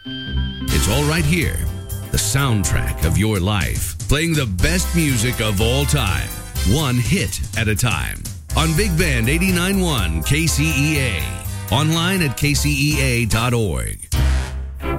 It's all right here, the soundtrack of your life, playing the best music of all time, one hit at a time. On Big Band 89.1 KCEA, online at kcea.org.